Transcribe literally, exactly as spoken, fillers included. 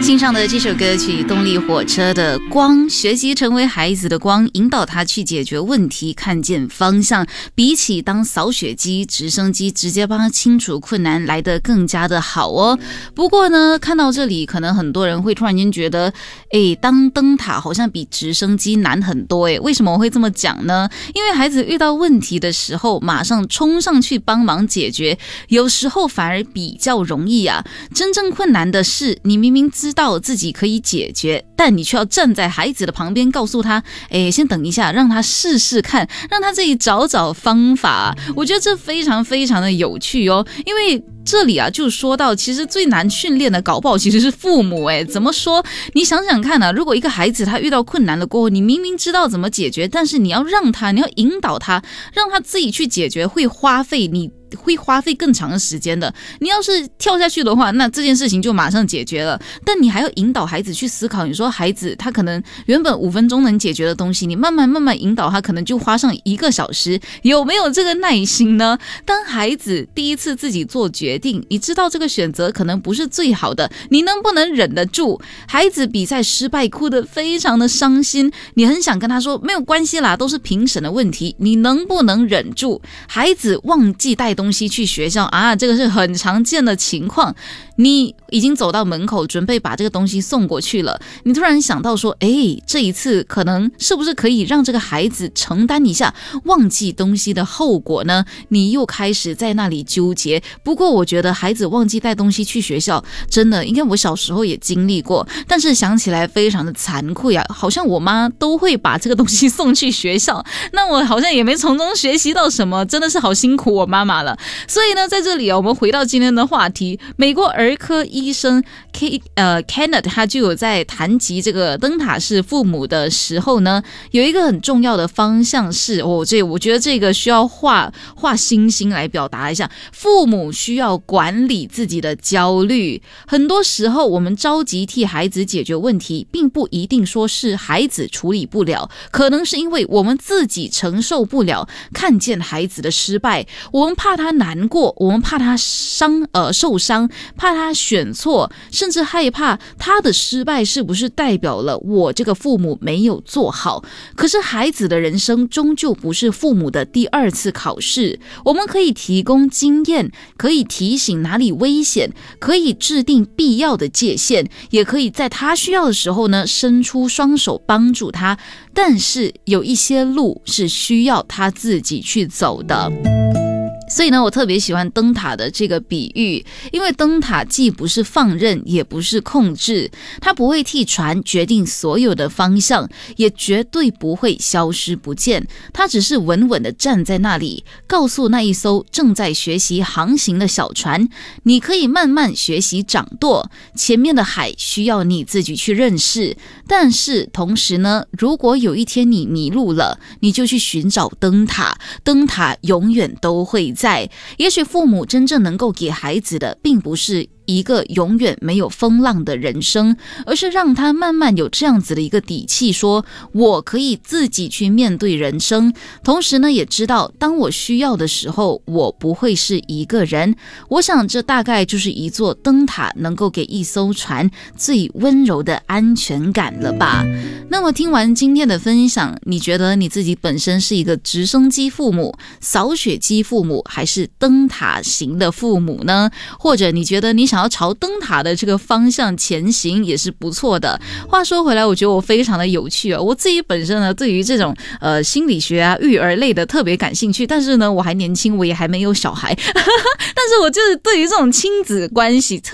欣赏的这首歌曲动力火车的光，学习成为孩子的光，引导他去解决问题，看见方向，比起当扫雪机直升机直接帮他清除困难来得更加的好哦。不过呢，看到这里可能很多人会突然间觉得诶，当灯塔好像比直升机难很多诶。为什么我会这么讲呢？因为孩子遇到问题的时候马上冲上去帮忙解决，有时候反而比较容易啊。真正困难的是你明明知道自己可以解决，但你却要站在孩子的旁边告诉他，诶，先等一下，让他试试看，让他自己找找方法。我觉得这非常非常的有趣哦，因为这里啊就说到其实最难训练的搞不好其实是父母。诶，怎么说？你想想看啊，如果一个孩子他遇到困难了过后，你明明知道怎么解决，但是你要让他，你要引导他，让他自己去解决，会花费你会花费更长的时间的。你要是跳下去的话，那这件事情就马上解决了，但你还要引导孩子去思考。你说孩子他可能原本五分钟能解决的东西，你慢慢慢慢引导他，可能就花上一个小时，有没有这个耐心呢？当孩子第一次自己做决定，你知道这个选择可能不是最好的，你能不能忍得住？孩子比赛失败哭得非常的伤心，你很想跟他说没有关系啦，都是评审的问题，你能不能忍住？孩子忘记带东西去学校啊，这个是很常见的情况。你已经走到门口准备把这个东西送过去了，你突然想到说，诶，这一次可能是不是可以让这个孩子承担一下忘记东西的后果呢？你又开始在那里纠结。不过我觉得孩子忘记带东西去学校，真的应该我小时候也经历过，但是想起来非常的惭愧啊，好像我妈都会把这个东西送去学校，那我好像也没从中学习到什么，真的是好辛苦我妈妈了。所以呢，在这里啊，我们回到今天的话题，美国儿科医生 K 呃 Kenneth 他就有在谈及这个灯塔式父母的时候呢，有一个很重要的方向是，哦，这我觉得这个需要画画星星来表达一下，父母需要管理自己的焦虑。很多时候我们着急替孩子解决问题，并不一定说是孩子处理不了，可能是因为我们自己承受不了看见孩子的失败，我们怕他难过，我们怕他伤呃受伤，怕他选错，甚至害怕他的失败是不是代表了我这个父母没有做好。可是孩子的人生终究不是父母的第二次考试，我们可以提供经验，可以提醒哪里危险，可以制定必要的界限，也可以在他需要的时候呢伸出双手帮助他，但是有一些路是需要他自己去走的。所以呢，我特别喜欢灯塔的这个比喻，因为灯塔既不是放任，也不是控制，它不会替船决定所有的方向，也绝对不会消失不见，它只是稳稳地站在那里，告诉那一艘正在学习航行的小船，你可以慢慢学习掌舵，前面的海需要你自己去认识，但是同时呢，如果有一天你迷路了，你就去寻找灯塔，灯塔永远都会在。也许父母真正能够给孩子的，并不是一个永远没有风浪的人生，而是让他慢慢有这样子的一个底气，说我可以自己去面对人生，同时呢，也知道当我需要的时候，我不会是一个人。我想这大概就是一座灯塔能够给一艘船最温柔的安全感了吧。那么听完今天的分享，你觉得你自己本身是一个直升机父母、扫雪机父母，还是灯塔型的父母呢？或者你觉得你想想要朝灯塔的这个方向前行也是不错的。话说回来，我觉得我非常的有趣啊！我自己本身呢，对于这种呃心理学啊、育儿类的特别感兴趣，但是呢，我还年轻，我也还没有小孩，但是我就是对于这种亲子关系特